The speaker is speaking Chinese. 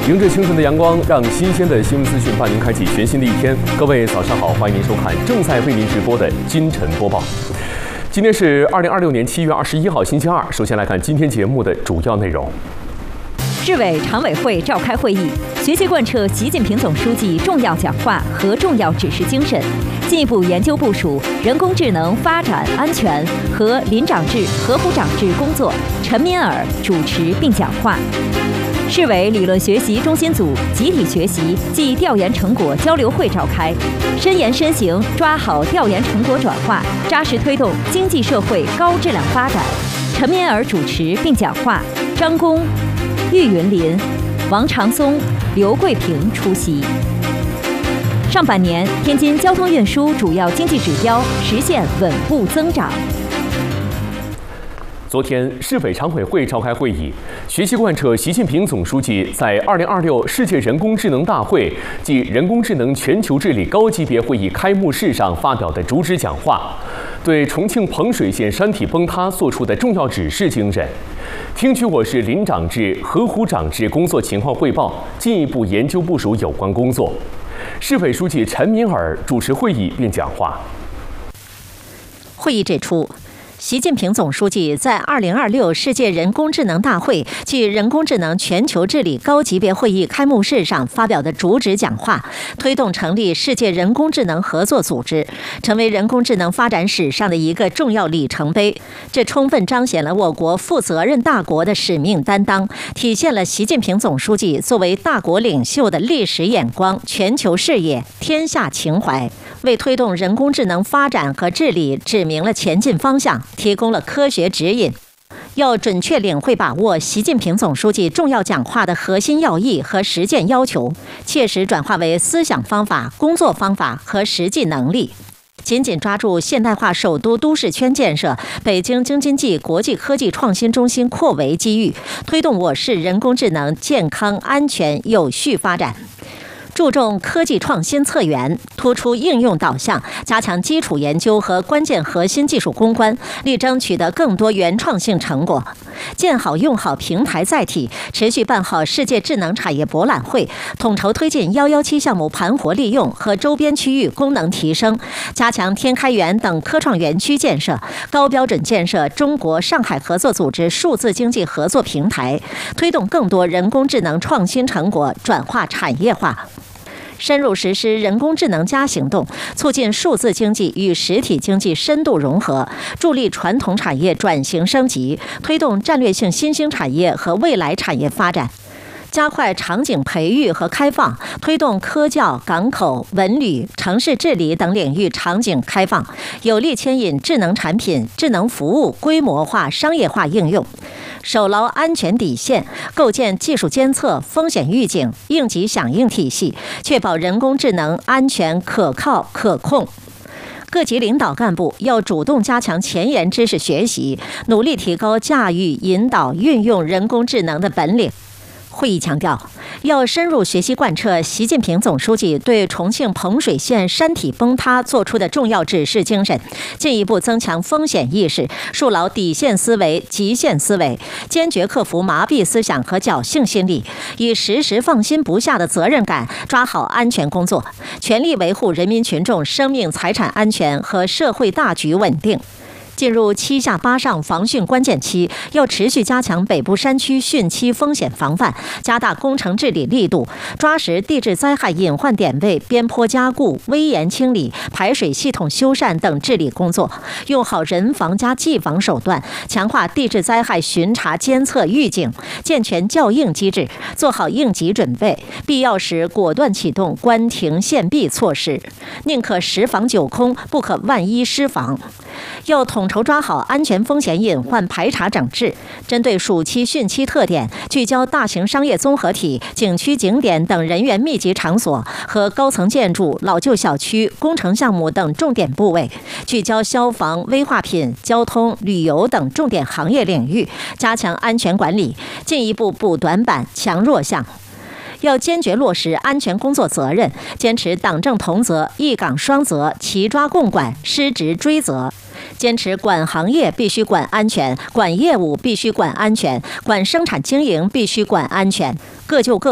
迎着清晨的阳光，让新鲜的新闻资讯伴您开启全新的一天。各位早上好，欢迎您收看正在为您直播的今晨播报。今天是2026年7月21号，星期二。首先来看今天节目的主要内容。 市委常委会召开会议，学习贯彻习近平总书记重要讲话和重要指示精神，进一步研究部署人工智能发展安全和临长制、合乎长制工作。陈敏尔主持并讲话。市委理论学习中心组集体学习暨调研成果交流会召开，深研深行，抓好调研成果转化，扎实推动经济社会高质量发展。陈敏尔主持并讲话，张工、郁云林、王长松、刘桂平出席。上半年，天津交通运输主要经济指标实现稳步增长。 昨天，市委常委会召开会议，学习贯彻习近平总书记在2026世界人工智能大会暨人工智能全球治理高级别会议开幕式上发表的主旨讲话，对重庆彭水县山体崩塌作出的重要指示精神，听取我市临长制、合乎长制工作情况汇报，进一步研究部署有关工作。市委书记陈敏尔主持会议并讲话。 会议指出，习近平总书记在2026世界人工智能大会暨人工智能全球治理高级别会议开幕式上发表的主旨讲话，推动成立世界人工智能合作组织，成为人工智能发展史上的一个重要里程碑。这充分彰显了我国负责任大国的使命担当，体现了习近平总书记作为大国领袖的历史眼光、全球视野、天下情怀，为推动人工智能发展和治理指明了前进方向，提供了科学指引。要准确领会把握习近平总书记重要讲话的核心要义和实践要求，切实转化为思想方法、工作方法和实际能力。紧紧抓住现代化首都都市圈建设、北京京津冀国际科技创新中心扩围机遇，推动我市人工智能健康、安全、有序发展。注重科技创新策源，突出应用导向，加强基础研究和关键核心技术攻关，力争取得更多原创性成果。建好用好平台载体，持续办好世界智能产业博览会，统筹推进117项目盘活利用和周边区域功能提升，加强天开源等科创园区建设，高标准建设中国上海合作组织数字经济合作平台，推动更多人工智能创新成果转化产业化。深入实施人工智能行动，促进数字经济与实体经济深度融合，助力传统产业转型升级，推动战略性新兴产业和未来产业发展。加快场景培育和开放，推动科教、港口、文旅、城市治理等领域场景开放，有力牵引智能产品、智能服务规模化、商业化应用。守牢安全底线，构建技术监测、风险预警、应急响应体系，确保人工智能安全、可靠、可控。各级领导干部要主动加强前沿知识学习，努力提高驾驭、引导、运用人工智能的本领。会议强调，要深入学习贯彻习近平总书记对重庆彭水县山体崩塌作出的重要指示精神，进一步增强风险意识，树牢底线思维、极限思维，坚决克服麻痹思想和侥幸心理，以时时放心不下的责任感抓好安全工作，全力维护人民群众生命财产安全和社会大局稳定。进入7下8上防汛关键期，要持续加强北部山区汛期风险防范，加大工程治理力度，抓实地质灾害隐患点位、边坡加固、危岩清理、排水系统修缮等治理工作，用好人防加技防手段，强化地质灾害巡查监测预警，健全校应机制，做好应急准备，必要时果断启动关停限闭措施，宁可10防9空，不可万一失防。要统筹抓好安全风险隐患排查整治，针对暑期汛期特点，聚焦大型商业综合体、景区景点等人员密集场所和高层建筑、老旧小区、工程项目等重点部位，聚焦消防、危化品、交通、旅游等重点行业领域，加强安全管理，进一步补短板、强弱项。要坚决落实安全工作责任，坚持党政同责、一岗双责、齐抓共管、失职追责。坚持管行业必须管安全，管业务必须管安全，管生产经营必须管安全，各就各